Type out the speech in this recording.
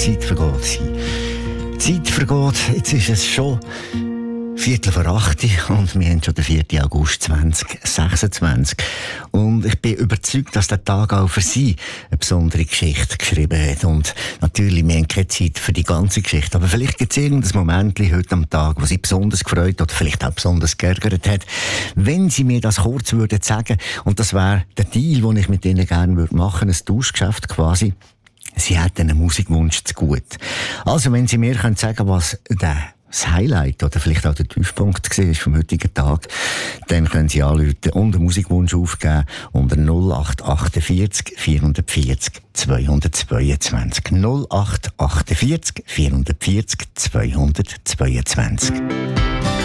Zeit vergeht. Zeit vergeht, jetzt ist es schon 7:45 und wir haben schon den 4. August 2026. Und ich bin überzeugt, dass der Tag auch für Sie eine besondere Geschichte geschrieben hat. Und natürlich, wir haben keine Zeit für die ganze Geschichte. Aber vielleicht gibt es irgendein Moment heute am Tag, wo Sie besonders gefreut oder vielleicht auch besonders geärgert hat. Wenn Sie mir das kurz würden sagen, und das wäre der Deal, den ich mit Ihnen gerne machen würde, ein Tauschgeschäft quasi. Sie hätten einen Musikwunsch zu gut. Also, wenn Sie mir sagen können, was das Highlight oder vielleicht auch der Tiefpunkt war vom heutigen Tag, dann können Sie anrufen und einen Musikwunsch aufgeben unter 0848 440 222. 0848 440 222.